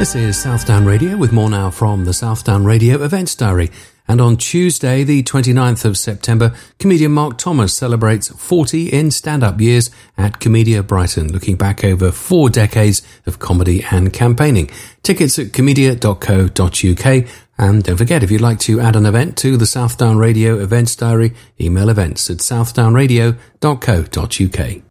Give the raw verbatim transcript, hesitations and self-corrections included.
This is Southdown Radio with more now from the Southdown Radio Events Diary. And on Tuesday, the twenty-ninth of September, comedian Mark Thomas celebrates forty in stand-up years at Comedia Brighton, looking back over four decades of comedy and campaigning. Tickets at comedia dot co dot uk. And don't forget, if you'd like to add an event to the Southdown Radio Events Diary, email events at southdown radio dot co dot uk.